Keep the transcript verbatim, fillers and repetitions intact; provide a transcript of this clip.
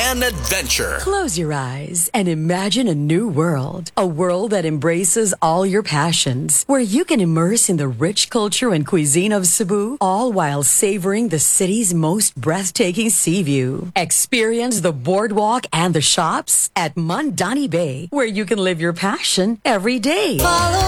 and adventure. Close your eyes and imagine a new world. A world that embraces all your passions, where you can immerse in the rich culture and cuisine of Cebu, all while savoring the city's most breathtaking sea view. Experience the boardwalk and the shops at Mandani Bay, where you can live your passion every day. Follow